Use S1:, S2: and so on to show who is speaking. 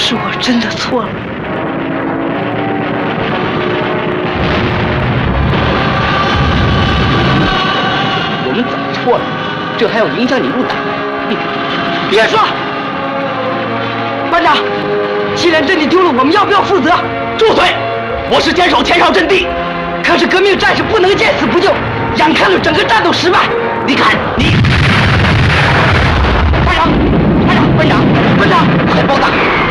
S1: 是我真的错了。
S2: 我们怎么错了？这还要影响你入党？
S1: 别说，班长，既然阵地丢了，我们要不要负责？
S2: 住嘴！我是坚守前哨阵地。
S1: 可是革命战士不能见死不救，眼看着整个战斗失败。
S2: 你看你，
S1: 班长，班长，
S2: 班长，
S1: 班长，
S2: 快报答！